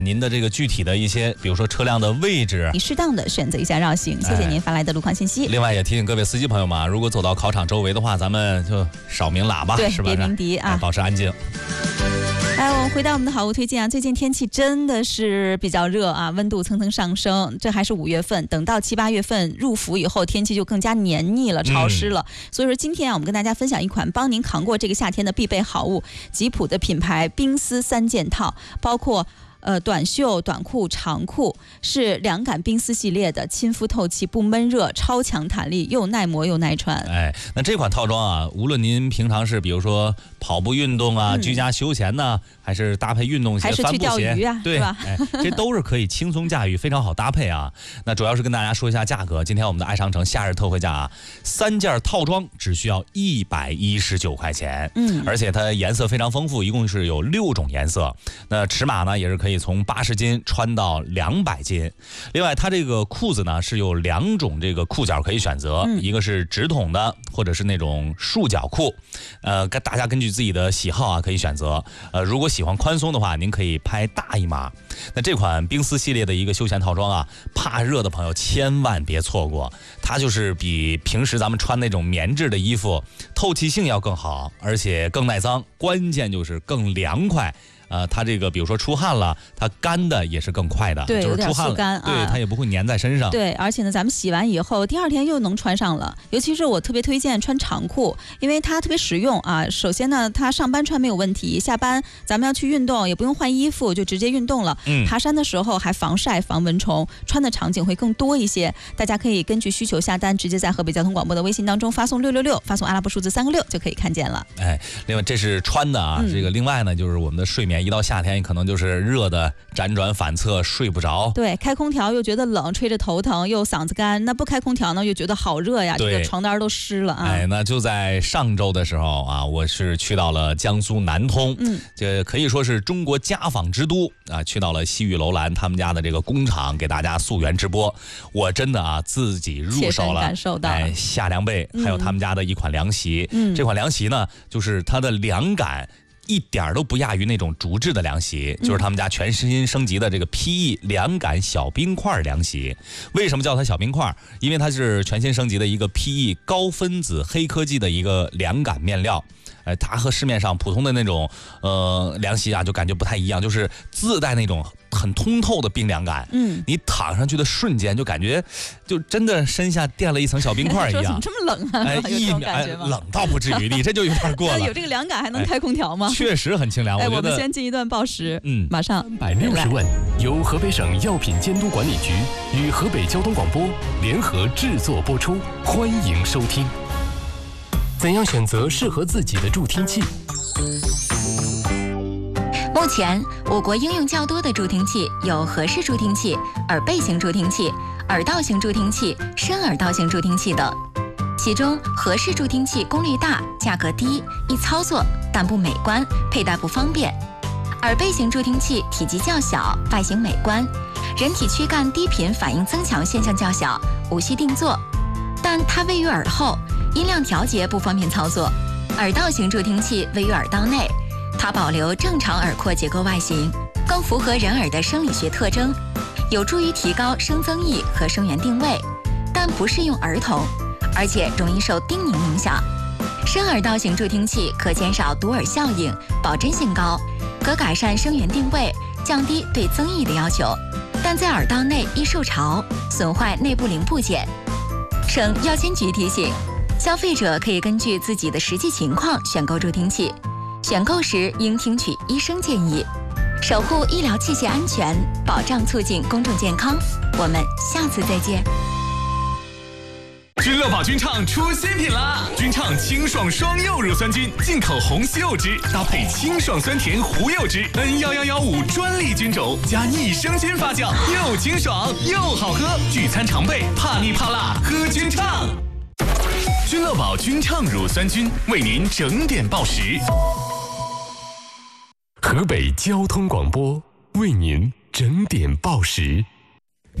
您的这个具体的一些，比如说车辆的位置， 你适当的选择一下绕行。谢谢您发来的路况信息。 另外也提醒各位司机朋友们啊，如果走到考场周围的话，咱们就少鸣喇叭， 对， 是吧？ 别鸣笛啊， 保持安静。 来，我们回到我们的好物推荐啊。最近天气真的是比较热啊，温度蹭蹭上升。这还是5月份，等到7、8月份入伏以后，天气就更加黏腻了、潮湿了。所以说今天啊，我们跟大家分享一款帮您扛过这个夏天的必备好物，吉普的品牌冰丝3件套，包括短袖、短裤、长裤，是凉感冰丝系列的，亲肤透气，不闷热，超强弹力，又耐磨又耐穿。 那这款套装啊，无论您平常是比如说跑步运动啊、居家休闲呢，还是搭配运动鞋、 还是去钓鱼啊， 对吧？ 这都是可以轻松驾驭，非常好搭配啊。那主要是跟大家说一下价格，今天我们的爱商城夏日特惠价啊，3件套装只需要119块钱，而且它颜色非常丰富，一共是有6种颜色。那尺码呢，也是可以从80斤穿到200斤。另外，它这个裤子呢是有2种这个裤脚可以选择，一个是直筒的，或者是那种束脚裤。大家根据自己的喜好啊可以选择。如果喜欢宽松的话，您可以拍大一码。那这款冰丝系列的一个休闲套装啊，怕热的朋友千万别错过。它就是比平时咱们穿那种棉质的衣服透气性要更好，而且更耐脏，关键就是更凉快。它这个比如说出汗了，它干的也是更快的， 对， 就是出汗了，对，它也不会粘在身上。 对，而且呢，咱们洗完以后，第2天又能穿上了。尤其是我特别推荐穿长裤，因为它特别实用啊。首先呢，它上班穿没有问题，下班咱们要去运动也不用换衣服，就直接运动了。爬山的时候还防晒防蚊虫，穿的场景会更多一些。大家可以根据需求下单，直接在河北交通广播的微信当中发送666，发送阿拉伯数字3个6就可以看见了。 另外这是穿的啊，这个另外呢就是我们的睡眠。一到夏天可能就是热的辗转反侧睡不着， 对，开空调又觉得冷，吹着头疼又嗓子干，那不开空调呢又觉得好热呀，这个床单都湿了啊。 那就在上周的时候啊，我是去到了江苏南通，这可以说是中国家纺之都啊，去到了西域楼兰他们家的这个工厂，给大家溯源直播。我真的啊自己入手了， 感受到夏凉被，还有他们家的一款凉席。这款凉席呢，就是它的凉感一点都不亚于那种竹制的凉席，就是他们家全新升级的这个 PE 凉感小冰块凉席。为什么叫它小冰块？因为它是全新升级的一个 PE 高分子黑科技的一个凉感面料。它和市面上普通的那种凉席啊，就感觉不太一样，就是自带那种很通透的冰凉感。你躺上去的瞬间就感觉，就真的身下垫了一层小冰块一样。 怎么这么冷啊？有这种感觉吗？ 冷倒不至于，你这就有点过了。 有这个凉感还能开空调吗？ 确实很清凉。 我们先进一段报时，马上。 360问由河北省药品监督管理局与河北交通广播联合制作播出，欢迎收听。怎样选择适合自己的助听器？ 目前，我国应用较多的助听器有合适助听器、耳背型助听器、耳道型助听器、深耳道型助听器等。其中，合适助听器功率大、价格低、易操作，但不美观，佩戴不方便；耳背型助听器体积较小，外形美观，人体躯干低频反应增强现象较小，无需定做，但它位于耳后，音量调节不方便操作。耳道型助听器位于耳道内，它保留正常耳廓结构外形，更符合人耳的生理学特征，有助于提高声增益和声源定位，但不适用儿童，而且容易受叮咛影响。深耳道型助听器可减少堵耳效应，保真性高，可改善声源定位，降低对增益的要求，但在耳道内易受潮，损坏内部零部件。省药监局提醒，消费者可以根据自己的实际情况选购助听器，选购时应听取医生建议，守护医疗器械安全，保障促进公众健康。我们下次再见。 君乐宝君畅出新品啦！君畅清爽双柚乳酸菌，进口红西柚汁搭配清爽酸甜胡柚汁 ，N1115专利菌种加益生菌发酵，又清爽又好喝，聚餐常备，怕腻怕辣喝君畅。君乐宝君畅乳酸菌为您整点报时。 河北交通广播为您整点报时。